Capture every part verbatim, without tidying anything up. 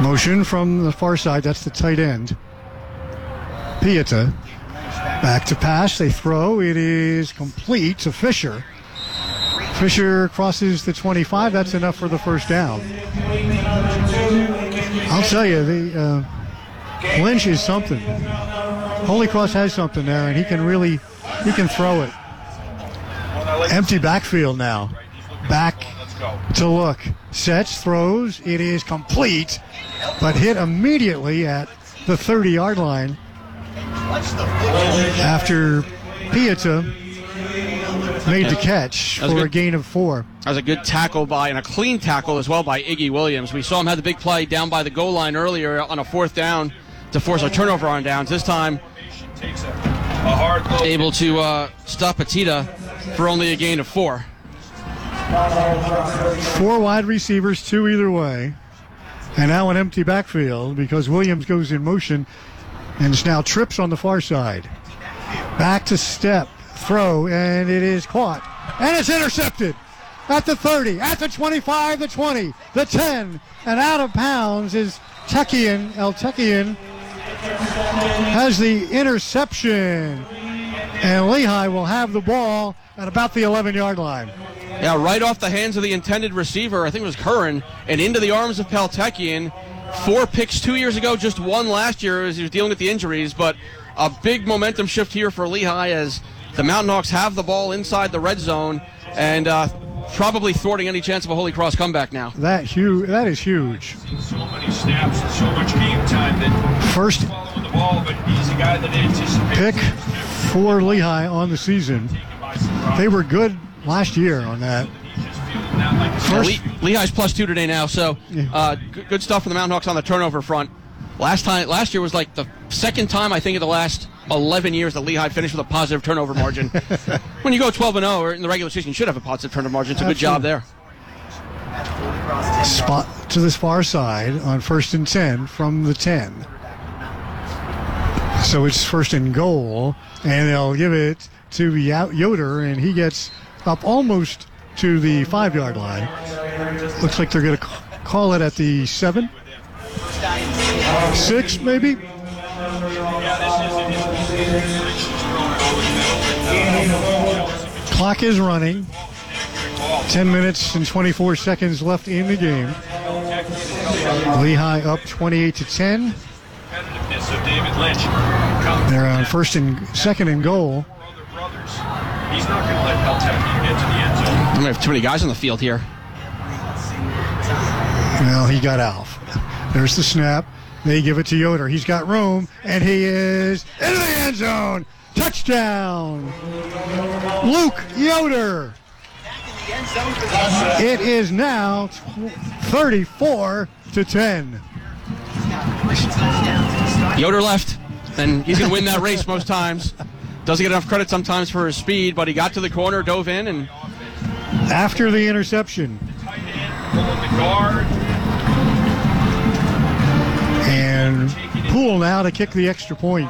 Motion from the far side. That's the tight end. Pieta. Back to pass. They throw. It is complete to Fisher. Fisher crosses the twenty-five. That's enough for the first down. I'll tell you, the uh, Lynch is something. Holy Cross has something there, and he can really, he can throw it. Empty backfield now. Back to look. Sets, throws. It is complete, but hit immediately at the thirty-yard line after Pieta made the catch for a, a gain of four. That was a good tackle by, and a clean tackle as well by Iggy Williams. We saw him have the big play down by the goal line earlier on a fourth down to force a turnover on downs. This time, able to uh, stop Pieta for only a gain of four. Four wide receivers, two either way. And now an empty backfield because Williams goes in motion and it's now trips on the far side. Back to step. Throw, and it is caught, and it's intercepted at the thirty, at the twenty-five, the twenty, the ten, and out of bounds is Tekian. El Tekian has the interception, and Lehigh will have the ball at about the eleven-yard line. Yeah, right off the hands of the intended receiver, I think it was Curran, and into the arms of Peltekian. Four picks two years ago, just one last year as he was dealing with the injuries, but a big momentum shift here for Lehigh as the Mountain Hawks have the ball inside the red zone and uh, probably thwarting any chance of a Holy Cross comeback now. That huge. That is huge. So many snaps and so much game time that first the ball, but he's a guy that anticipates pick for Lehigh on the season. They were good last year on that. First, yeah, Le- Lehigh's plus two today now, so uh, good, good stuff for the Mountain Hawks on the turnover front. Last time, last year was like the second time I think in the last eleven years that Lehigh finished with a positive turnover margin. When you go twelve and oh or in the regular season, you should have a positive turnover margin. It's a good job there. Spot to this far side on first and ten from the ten. So it's first and goal, and they'll give it to Yoder, and he gets up almost to the five-yard line. Looks like they're going to call it at the seven. Six, maybe? Clock is running. Ten minutes and twenty-four seconds left in the game. Lehigh up twenty-eight to ten. They're on first and second and goal. He's not going to let Peltekian get to the end zone. We have too many guys on the field here. Well, he got Alf. There's the snap. They give it to Yoder. He's got room, and he is into the end zone. Touchdown. Luke Yoder. It is now thirty-four to ten. Yoder left, and he's going to win that race most times. Doesn't get enough credit sometimes for his speed, but he got to the corner, dove in, and after the interception. And Poole now to kick the extra point.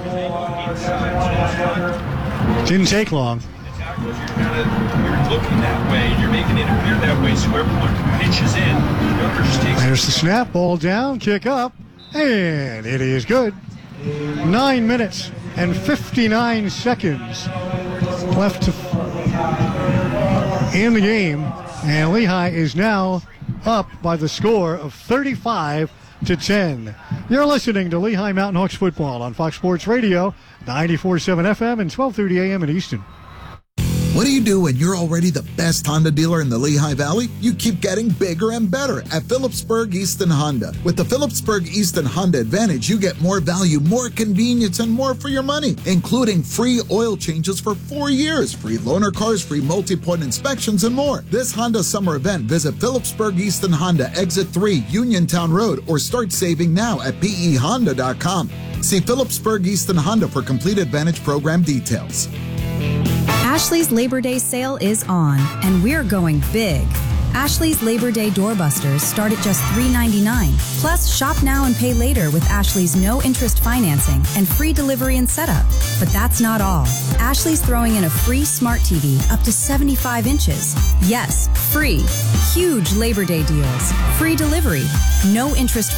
Didn't take long. You're looking that way, you're making it appear that way, so everyone pitches in. Yoder just takes There's the snap, ball down, kick up, and it is good. Nine minutes and fifty-nine seconds left to in the game, and Lehigh is now up by the score of thirty-five to ten. You're listening to Lehigh Mountain Hawks football on Fox Sports Radio, ninety-four point seven F M and twelve thirty A M in Easton. What do you do when you're already the best Honda dealer in the Lehigh Valley? You keep getting bigger and better at Phillipsburg Easton Honda. With the Phillipsburg Easton Honda Advantage, you get more value, more convenience, and more for your money, including free oil changes for four years, free loaner cars, free multi-point inspections, and more. This Honda summer event, visit Phillipsburg Easton Honda, Exit three, Uniontown Road, or start saving now at P E Honda dot com. See Phillipsburg Easton Honda for complete Advantage program details. Ashley's Labor Day sale is on, and we're going big. Ashley's Labor Day doorbusters start at just three ninety-nine. Plus, shop now and pay later with Ashley's no-interest financing and free delivery and setup. But that's not all. Ashley's throwing in a free smart T V up to seventy-five inches. Yes, free. Huge Labor Day deals. Free delivery. No interest